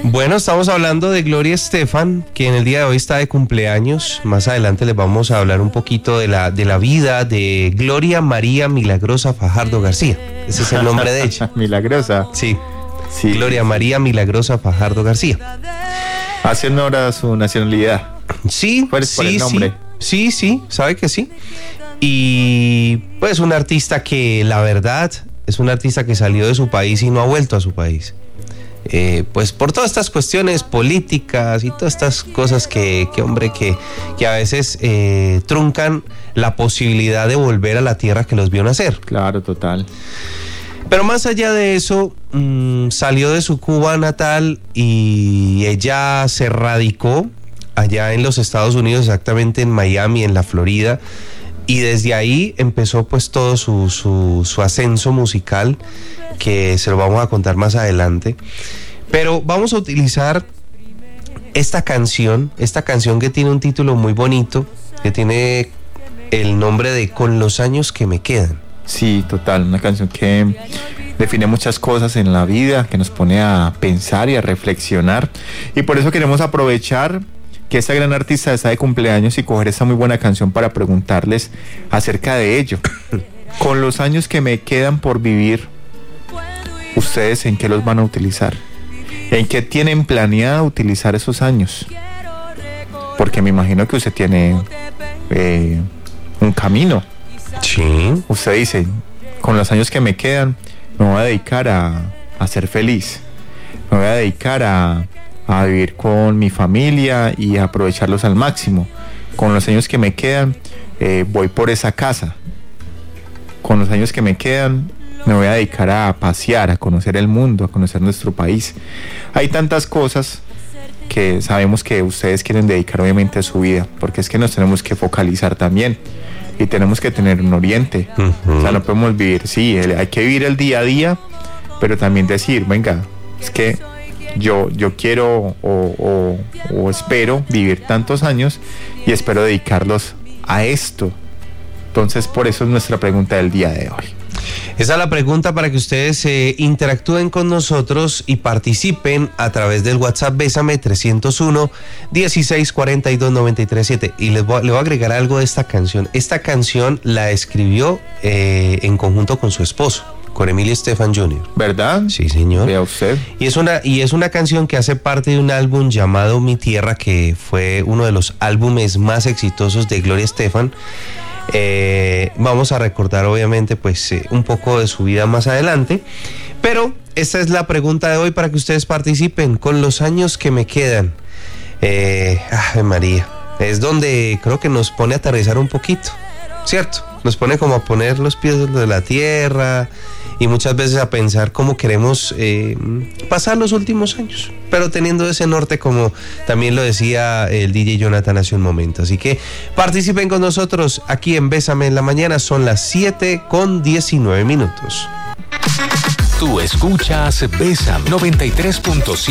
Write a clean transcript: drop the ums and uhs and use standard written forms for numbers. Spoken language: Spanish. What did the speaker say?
Bueno, estamos hablando de Gloria Estefan, que en el día de hoy está de cumpleaños. Más adelante les vamos a hablar un poquito de la vida de Gloria María Milagrosa Fajardo García. Ese es el nombre de ella. Milagrosa. Sí. Gloria María Milagrosa Fajardo García. Hace honor a su nacionalidad. Sí, por el nombre. Sí, sabe que sí. Y pues un artista que la verdad es un artista que salió de su país y no ha vuelto a su país. Pues por todas estas cuestiones políticas y todas estas cosas que a veces truncan la posibilidad de volver a la tierra que los vio nacer. Claro, total. Pero más allá de eso, salió de su Cuba natal y ella se radicó allá en los Estados Unidos, exactamente en Miami, en la Florida, y desde ahí empezó pues todo su ascenso musical, que se lo vamos a contar más adelante. Pero vamos a utilizar esta canción que tiene un título muy bonito, que tiene el nombre de Con los años que me quedan. Sí, total, una canción que define muchas cosas en la vida, que nos pone a pensar y a reflexionar, y por eso queremos aprovechar que esta gran artista está de cumpleaños y coger esta muy buena canción para preguntarles acerca de ello. Con los años que me quedan por vivir, ¿ustedes en qué los van a utilizar? ¿En qué tienen planeado utilizar esos años? Porque me imagino que usted tiene un camino. Sí. Usted dice, con los años que me quedan, me voy a dedicar a ser feliz. Me voy a dedicar a vivir con mi familia y a aprovecharlos al máximo. Con los años que me quedan, voy por esa casa. Con los años que me quedan, me voy a dedicar a pasear, a conocer el mundo, a conocer nuestro país. Hay tantas cosas que sabemos que ustedes quieren dedicar obviamente a su vida, porque es que nos tenemos que focalizar también y tenemos que tener un oriente. O sea, no podemos vivir, sí, hay que vivir el día a día, pero también decir, venga, es que yo quiero o espero vivir tantos años y espero dedicarlos a esto. Entonces, por eso es nuestra pregunta del día de hoy. Esa es la pregunta para que ustedes interactúen con nosotros y participen a través del WhatsApp Bésame 301-1642-937. Y le voy a agregar algo de esta canción. Esta canción la escribió en conjunto con su esposo, con Emilio Estefan Jr. ¿Verdad? Sí, señor. Vea usted. Y es una canción que hace parte de un álbum llamado Mi Tierra, que fue uno de los álbumes más exitosos de Gloria Estefan. Vamos a recordar obviamente pues un poco de su vida más adelante, pero esta es la pregunta de hoy para que ustedes participen. Con los años que me quedan, María, es donde creo que nos pone a aterrizar un poquito, ¿cierto? Nos pone como a poner los pies de la tierra y muchas veces a pensar cómo queremos pasar los últimos años, pero teniendo ese norte, como también lo decía el DJ Jonathan hace un momento. Así que participen con nosotros aquí en Bésame en la Mañana. Son las 7:19. Tú escuchas Bésame 93.7.